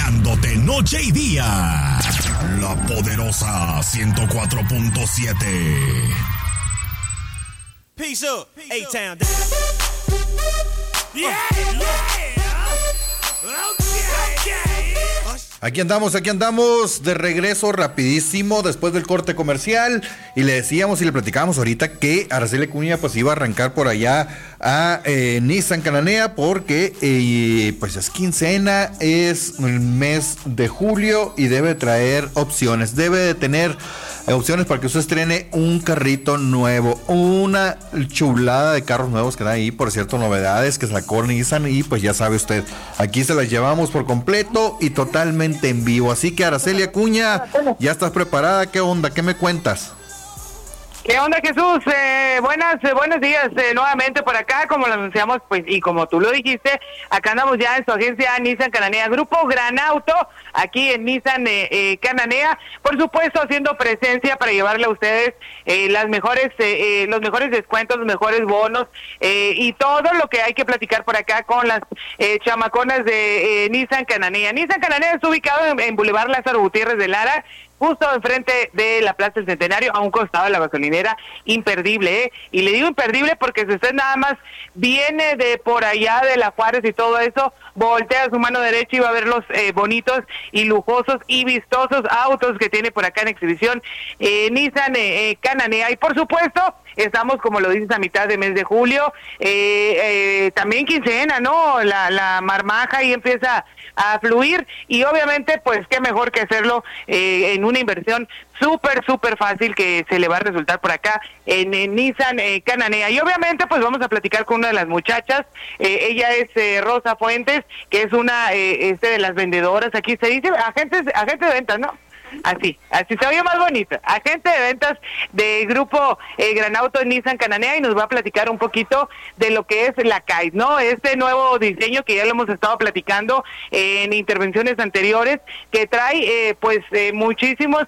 acompañándote noche y día. La poderosa 104.7. Peace up, A-Town. Yeah. Aquí andamos de regreso rapidísimo después del corte comercial y le decíamos y le platicábamos ahorita que Araceli Acuña pues iba a arrancar por allá a Nissan Cananea porque pues es quincena, es el mes de julio y debe traer opciones, debe de tener opciones para que usted estrene un carrito nuevo, una chulada de carros nuevos que da ahí, por cierto, novedades que sacó Nissan y pues ya sabe usted, aquí se las llevamos por completo y totalmente en vivo, así que Araceli Acuña, ¿ya estás preparada? ¿Qué onda? ¿Qué me cuentas? ¿Qué onda, Jesús? Buenos días nuevamente por acá, como lo anunciamos, pues, y como tú lo dijiste, acá andamos ya en su agencia Nissan Cananea, Grupo Gran Auto, aquí en Nissan Cananea, por supuesto haciendo presencia para llevarle a ustedes los mejores descuentos, los mejores bonos y todo lo que hay que platicar por acá con las chamaconas de Nissan Cananea. Nissan Cananea está ubicado en Boulevard Lázaro Gutiérrez de Lara, justo enfrente de la Plaza del Centenario, a un costado de la gasolinera, imperdible, ¿eh? Y le digo imperdible porque si usted nada más viene de por allá de La Juárez y todo eso, voltea a su mano derecha y va a ver los bonitos y lujosos y vistosos autos que tiene por acá en exhibición Nissan Cananea. Y por supuesto, estamos, como lo dices, a mitad de mes de julio, también quincena, ¿no? La marmaja y empieza a fluir y obviamente pues qué mejor que hacerlo en una inversión súper fácil que se le va a resultar por acá en Nissan Cananea. Y obviamente pues vamos a platicar con una de las muchachas, ella es Rosa Fuentes, que es una de las vendedoras, aquí se dice agente de ventas, ¿no? Así se oye más bonito, agente de ventas de Grupo Gran Auto Nissan Cananea, y nos va a platicar un poquito de lo que es la Kite, ¿no? Este nuevo diseño que ya lo hemos estado platicando en intervenciones anteriores, que trae muchísimos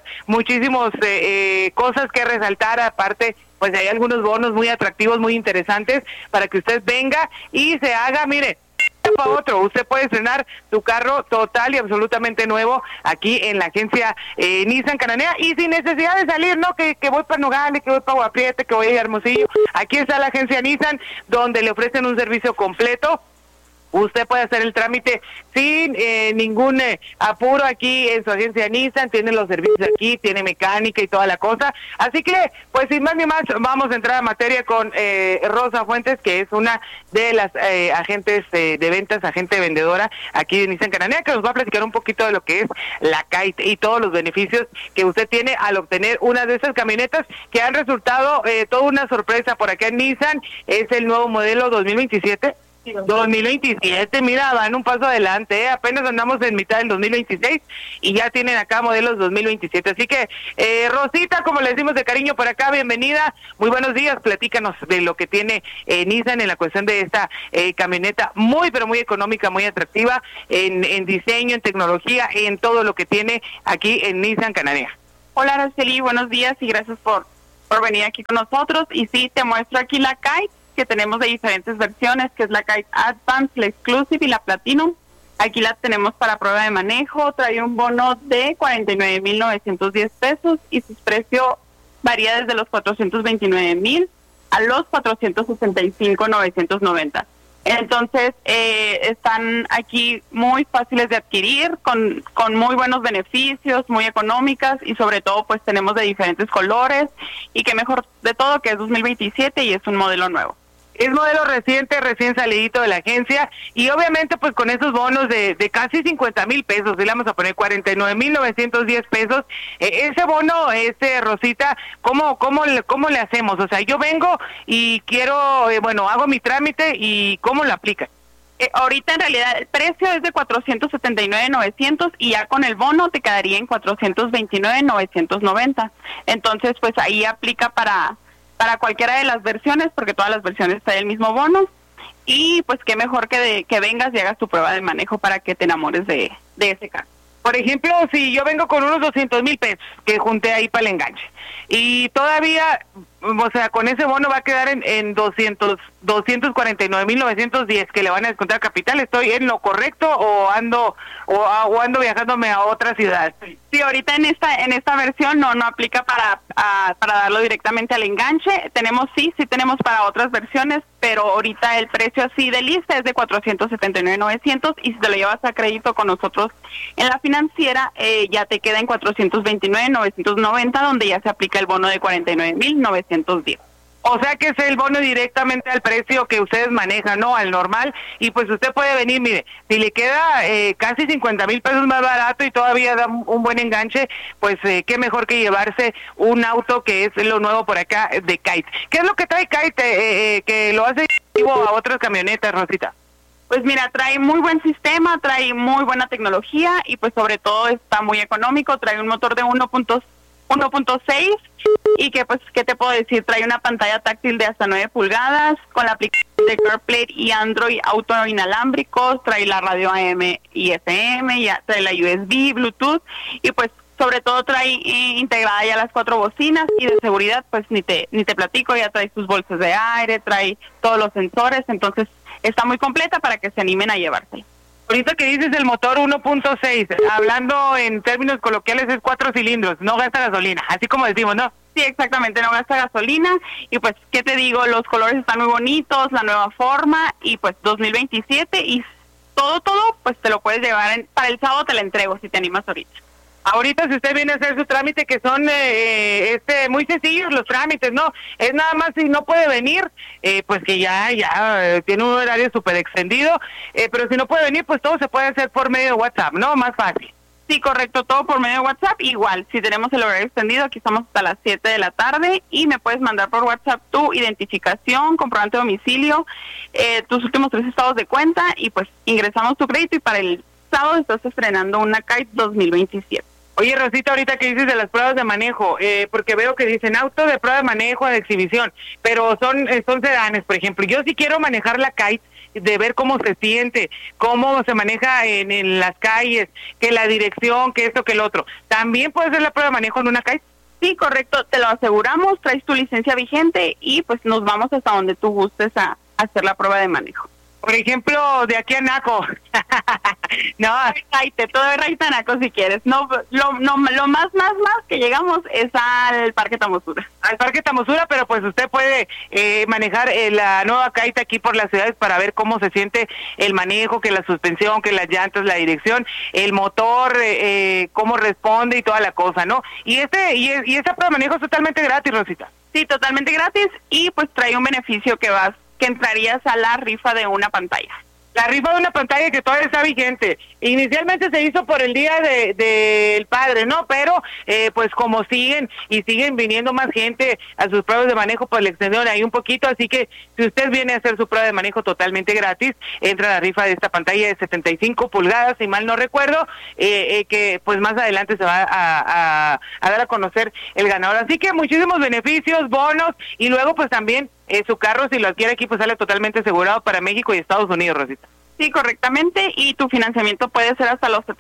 cosas que resaltar, aparte pues hay algunos bonos muy atractivos, muy interesantes para que usted venga y se haga, mire, para otro, usted puede estrenar su carro total y absolutamente nuevo aquí en la agencia Nissan Cananea y sin necesidad de salir, ¿no? Que voy para Nogales, que voy para Guapriete, que voy a Hermosillo. Aquí está la agencia Nissan, donde le ofrecen un servicio completo. Usted puede hacer el trámite sin ningún apuro aquí en su agencia Nissan, tiene los servicios aquí, tiene mecánica y toda la cosa. Así que, pues sin más ni más, vamos a entrar a materia con Rosa Fuentes, que es una de las agentes de ventas, agente vendedora aquí de Nissan Cananea, que nos va a platicar un poquito de lo que es la Kite y todos los beneficios que usted tiene al obtener una de esas camionetas que han resultado toda una sorpresa por acá en Nissan. Es el nuevo modelo 2027. 2027, mira, van un paso adelante, apenas andamos en mitad del 2026 y ya tienen acá modelos 2027, así que Rosita, como le decimos de cariño por acá, bienvenida, muy buenos días, platícanos de lo que tiene Nissan en la cuestión de esta camioneta muy pero muy económica, muy atractiva en diseño, en tecnología, en todo lo que tiene aquí en Nissan Cananea. Hola Araceli, buenos días y gracias por venir aquí con nosotros. Y sí, te muestro aquí la Kite, que tenemos de diferentes versiones, que es la Kite Advance, la Exclusive y la Platinum. Aquí la tenemos para prueba de manejo, trae un bono de 49,910 pesos y su precio varía desde los 429,000 a los 465,990. Entonces, están aquí muy fáciles de adquirir, con muy buenos beneficios, muy económicas y sobre todo pues tenemos de diferentes colores y que mejor de todo que es 2027 y es un modelo nuevo. Es modelo reciente, recién salidito de la agencia y obviamente pues con esos bonos de casi 50,000 pesos, le vamos a poner 49,910 pesos, ese bono, Rosita, ¿cómo le hacemos? O sea, yo vengo y quiero, hago mi trámite y ¿cómo lo aplican? Ahorita en realidad el precio es de 479,900 y ya con el bono te quedaría en 429,990. Entonces pues ahí aplica para cualquiera de las versiones, porque todas las versiones traen el mismo bono, y pues qué mejor que vengas y hagas tu prueba de manejo para que te enamores de ese carro. Por ejemplo, si yo vengo con unos 200,000 pesos que junté ahí para el enganche, y todavía o sea, con ese bono va a quedar en 249,910 que le van a descontar capital. ¿Estoy en lo correcto o ando viajándome a otra ciudad? Sí, ahorita en esta versión no aplica para darlo directamente al enganche. Sí tenemos para otras versiones, pero ahorita el precio así de lista es de 479,900 y si te lo llevas a crédito con nosotros en la financiera, ya te queda en 429,990, donde ya se aplica el bono de 49,910. O sea que es el bono directamente al precio que ustedes manejan, ¿no? Al normal. Y pues usted puede venir, mire, si le queda casi 50,000 pesos más barato y todavía da un buen enganche, pues qué mejor que llevarse un auto que es lo nuevo por acá de Kite. ¿Qué es lo que trae Kite que lo hace a otras camionetas, Rosita? Pues mira, trae muy buen sistema, trae muy buena tecnología y pues sobre todo está muy económico. Trae un motor de 1.6 y que pues, ¿qué te puedo decir? Trae una pantalla táctil de hasta 9 pulgadas con la aplicación de CarPlay y Android Auto inalámbricos, trae la radio AM y FM, ya trae la USB, Bluetooth y pues sobre todo trae integrada ya las 4 bocinas y de seguridad pues ni te platico, ya trae sus bolsas de aire, trae todos los sensores, entonces está muy completa para que se animen a llevársela. Ahorita que dices el motor 1.6, hablando en términos coloquiales es 4 cilindros, no gasta gasolina, así como decimos, ¿no? Sí, exactamente, no gasta gasolina y pues, ¿qué te digo? Los colores están muy bonitos, la nueva forma y pues 2027 y todo, pues te lo puedes llevar, para el sábado te la entrego si te animas ahorita. Ahorita si usted viene a hacer su trámite, que son muy sencillos los trámites, ¿no? Es nada más si no puede venir, pues que ya tiene un horario súper extendido, pero si no puede venir, pues todo se puede hacer por medio de WhatsApp, ¿no? Más fácil. Sí, correcto, todo por medio de WhatsApp. Igual, si tenemos el horario extendido, aquí estamos hasta las 7 de la tarde y me puedes mandar por WhatsApp tu identificación, comprobante de domicilio, tus últimos 3 estados de cuenta y pues ingresamos tu crédito y para el sábado estás estrenando una Kite 2027. Oye, Rosita, ahorita que dices de las pruebas de manejo, porque veo que dicen auto de prueba de manejo de exhibición, pero son sedanes, por ejemplo. Yo sí quiero manejar la Kite, de ver cómo se siente, cómo se maneja en las calles, que la dirección, que esto, que el otro. ¿También puedes hacer la prueba de manejo en una Kite? Sí, correcto, te lo aseguramos, traes tu licencia vigente y pues nos vamos hasta donde tú gustes a hacer la prueba de manejo. Por ejemplo, de aquí a Naco. No, todo es Raitanaco si quieres. No, lo más que llegamos es al Parque Tamosura. Al Parque Tamosura, pero pues usted puede manejar la nueva Kite aquí por las ciudades para ver cómo se siente el manejo, que la suspensión, que las llantas, la dirección, el motor, cómo responde y toda la cosa, ¿no? Y esta prueba de manejo es totalmente gratis, Rosita. Sí, totalmente gratis y pues trae un beneficio que entrarías a la rifa de una pantalla. La rifa de una pantalla que todavía está vigente. Inicialmente se hizo por el Día del Padre, ¿no? Pero pues como siguen viniendo más gente a sus pruebas de manejo, pues le extendieron ahí un poquito. Así que si usted viene a hacer su prueba de manejo totalmente gratis, entra a la rifa de esta pantalla de 75 pulgadas, si mal no recuerdo, que pues más adelante se va a dar a conocer el ganador. Así que muchísimos beneficios, bonos y luego pues también su carro, si lo adquiere aquí, pues sale totalmente asegurado para México y Estados Unidos, Rosita. Sí, correctamente, y tu financiamiento puede ser hasta los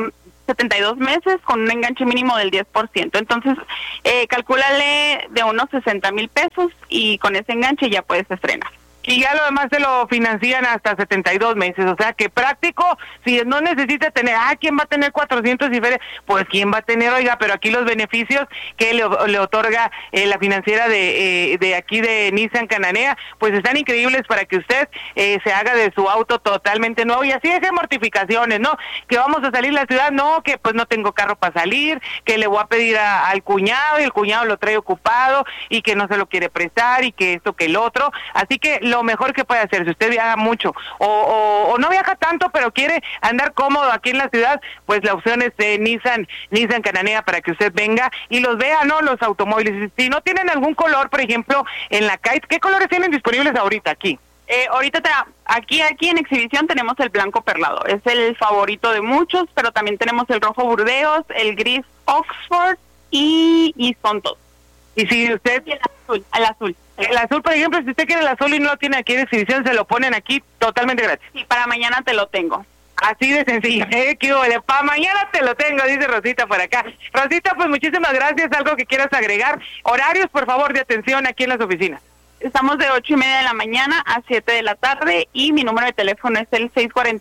72 meses con un enganche mínimo del 10%. Entonces, calcúlale de unos 60,000 pesos y con ese enganche ya puedes estrenar. Y ya lo demás se lo financian hasta 72 meses, o sea que práctico, si no necesita tener, ¿quién va a tener 400 y feria? Pues ¿quién va a tener? Oiga, pero aquí los beneficios que le otorga la financiera de aquí de Nissan Cananea, pues están increíbles para que usted se haga de su auto totalmente nuevo y así deje mortificaciones, ¿no? Que vamos a salir a la ciudad, no, que pues no tengo carro para salir, que le voy a pedir al cuñado y el cuñado lo trae ocupado y que no se lo quiere prestar y que esto, que el otro, así que lo mejor que puede hacer, si usted viaja mucho o no viaja tanto, pero quiere andar cómodo aquí en la ciudad, pues la opción es Nissan Cananea para que usted venga y los vea, ¿no? Los automóviles. Si no tienen algún color, por ejemplo, en la Kite, ¿qué colores tienen disponibles ahorita aquí? Ahorita aquí en exhibición tenemos el blanco perlado, es el favorito de muchos, pero también tenemos el rojo Burdeos, el gris Oxford y son todos. Y si usted... Y el azul. El azul, por ejemplo, si usted quiere el azul y no lo tiene aquí en exhibición, se lo ponen aquí totalmente gratis. Sí, para mañana te lo tengo. Así de sencillo, ¿qué huele? Pa' mañana te lo tengo, dice Rosita por acá. Rosita, pues muchísimas gracias. ¿Algo que quieras agregar? Horarios, por favor, de atención aquí en las oficinas. Estamos de 8:30 de la mañana a 7 de la tarde y mi número de teléfono es el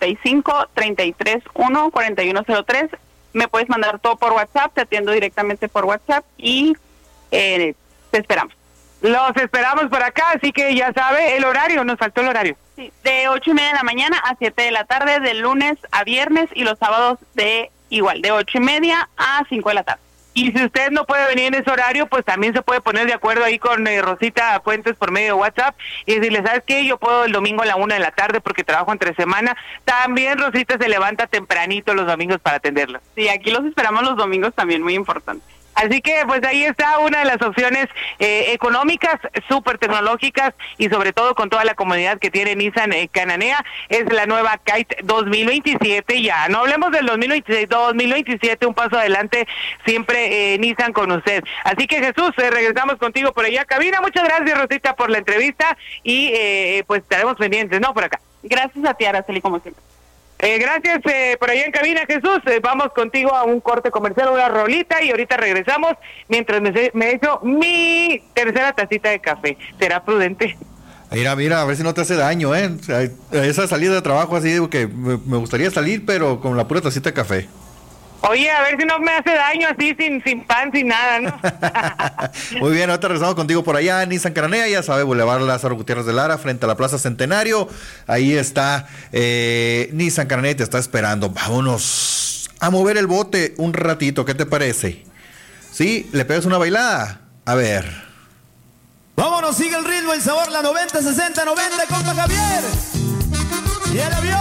645-331-4103. Me puedes mandar todo por WhatsApp, te atiendo directamente por WhatsApp y te esperamos. Los esperamos por acá, así que ya sabe el horario, nos faltó el horario. Sí, de 8:30 de la mañana a 7 de la tarde, de lunes a viernes y los sábados de 8:30 a 5 de la tarde. Y si usted no puede venir en ese horario, pues también se puede poner de acuerdo ahí con Rosita Fuentes por medio de WhatsApp y decirle, ¿sabes qué? Yo puedo el domingo a la 1 de la tarde porque trabajo entre semana. También Rosita se levanta tempranito los domingos para atenderlo. Sí, aquí los esperamos los domingos también, muy importante. Así que pues ahí está una de las opciones económicas, súper tecnológicas y sobre todo con toda la comodidad que tiene Nissan Cananea. Es la nueva Kite 2027 ya. No hablemos del 2026, 2027, un paso adelante siempre Nissan con usted. Así que Jesús, regresamos contigo por allá a cabina. Muchas gracias Rosita por la entrevista y pues estaremos pendientes, ¿no? Por acá. Gracias a ti, Araceli, como siempre. Gracias por allá en cabina, Jesús. Vamos contigo a un corte comercial, una rolita y ahorita regresamos mientras me echo mi tercera tacita de café. ¿Será prudente? Mira, a ver si no te hace daño, ¿eh? O sea, esa salida de trabajo así, digo que me gustaría salir, pero con la pura tacita de café. Oye, a ver si no me hace daño así, sin pan, sin nada, ¿no? Muy bien, ahorita regresamos contigo por allá en Nissan Cananea, ya sabe, Boulevard Lázaro Gutiérrez de Lara, frente a la Plaza Centenario. Ahí está Nissan Cananea y te está esperando. Vámonos a mover el bote un ratito, ¿qué te parece? ¿Sí? ¿Le pegas una bailada? A ver. Vámonos, sigue el ritmo, el sabor, la 90, 60, 90, compa Javier. Y el avión.